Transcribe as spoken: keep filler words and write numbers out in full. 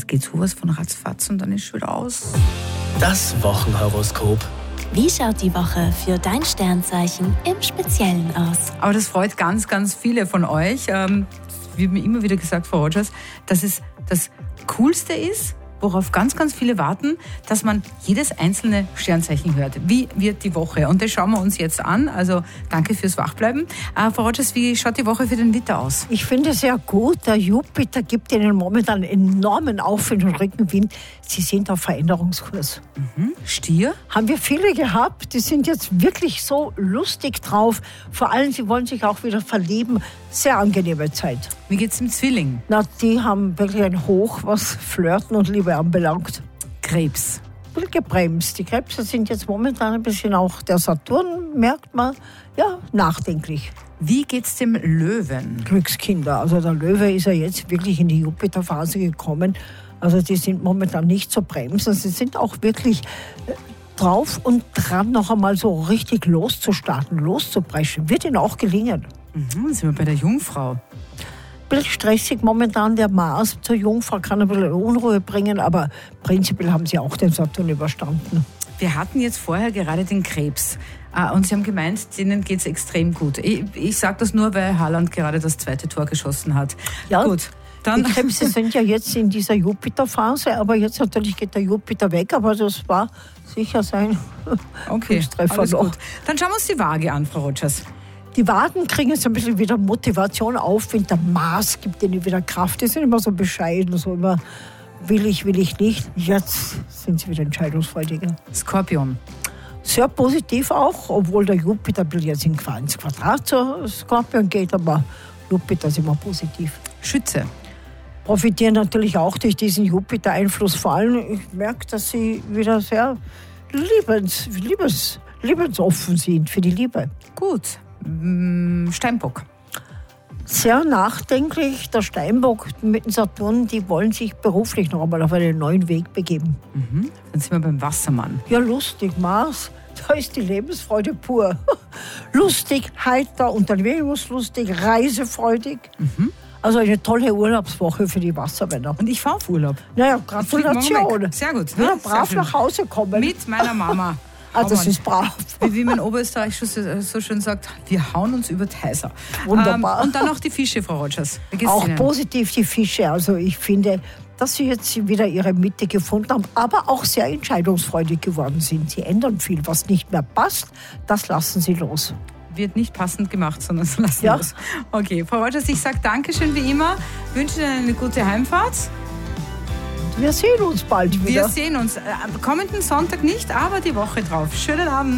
geht sowas von ratzfatz und dann ist schon wieder aus. Das Wochenhoroskop. Wie schaut die Woche für dein Sternzeichen im Speziellen aus? Aber das freut ganz, ganz viele von euch. Ähm, wie mir immer wieder gesagt, Frau Rogers, dass es das Coolste ist, worauf ganz, ganz viele warten, dass man jedes einzelne Sternzeichen hört. Wie wird die Woche? Und das schauen wir uns jetzt an. Also danke fürs Wachbleiben. Äh, Frau Rogers, wie schaut die Woche für den Widder aus? Ich finde es sehr gut. Der Jupiter gibt Ihnen momentan enormen Aufwind und Rückenwind. Sie sind auf Veränderungskurs. Mhm. Stier? Haben wir viele gehabt. Die sind jetzt wirklich so lustig drauf. Vor allem, sie wollen sich auch wieder verlieben. Sehr angenehme Zeit. Wie geht's dem Zwilling? Na, die haben wirklich ein Hoch, was Flirten und Liebe anbelangt. Krebs? Ein bisschen gebremst. Die Krebse sind jetzt momentan ein bisschen auch der Saturn, merkt man, ja, nachdenklich. Wie geht's dem Löwen? Glückskinder. Also der Löwe ist ja jetzt wirklich in die Jupiterphase gekommen. Also die sind momentan nicht zu bremsen. Sie sind auch wirklich drauf und dran, noch einmal so richtig loszustarten, loszubrechen. Wird ihnen auch gelingen. Mhm, dann sind wir bei der Jungfrau. Ein bisschen stressig momentan. Der Mars zur Jungfrau kann ein bisschen Unruhe bringen, aber prinzipiell haben sie auch den Saturn überstanden. Wir hatten jetzt vorher gerade den Krebs. Ah, und Sie haben gemeint, denen geht es extrem gut. Ich, ich sage das nur, weil Haaland gerade das zweite Tor geschossen hat. Ja, gut. Dann die Krebse sind ja jetzt in dieser Jupiterphase, aber jetzt natürlich geht der Jupiter weg, aber das war sicher sein okay, Glückstreffer alles noch. gut. Dann schauen wir uns die Waage an, Frau Rogers. Die Wagen kriegen jetzt ein bisschen wieder Motivation auf, wenn der Mars gibt ihnen wieder Kraft. Die sind immer so bescheiden, so immer will ich, will ich nicht. Jetzt sind sie wieder entscheidungsfreudiger. Skorpion. Sehr positiv auch, obwohl der Jupiter jetzt ins Quadrat zur Skorpion geht, aber Jupiter ist immer positiv. Schütze. Profitieren natürlich auch durch diesen Jupiter-Einfluss. Vor allem, ich merke, dass sie wieder sehr liebens, liebes, liebensoffen sind für die Liebe. Gut. Steinbock. Sehr nachdenklich. Der Steinbock mit dem Saturn, die wollen sich beruflich noch einmal auf einen neuen Weg begeben. Mhm. Dann sind wir beim Wassermann. Ja, lustig, Mars. Da ist die Lebensfreude pur. Lustig, heiter, unternehmungslustig, reisefreudig. Mhm. Also eine tolle Urlaubswoche für die Wassermänner. Und ich fahre auf Urlaub. Naja, Gratulation. Sehr gut. Ja, Ja, brav sehr nach Hause kommen. Mit meiner Mama. Ah, das ist brav. Wie, wie man in Oberösterreich schon so, so schön sagt, wir hauen uns über die Häuser. Wunderbar. Ähm, und dann noch die Fische, Frau Rogers. Wie geht's Auch Ihnen? positiv die Fische. Also ich finde, dass sie jetzt wieder ihre Mitte gefunden haben, aber auch sehr entscheidungsfreudig geworden sind. Sie ändern viel, was nicht mehr passt, das lassen sie los. Wird nicht passend gemacht, sondern es lassen Ja. los. Okay, Frau Rogers, ich sage Dankeschön wie immer, wünsche Ihnen eine gute Heimfahrt. Wir sehen uns bald wieder. Wir sehen uns äh, am kommenden Sonntag nicht, aber die Woche drauf. Schönen Abend.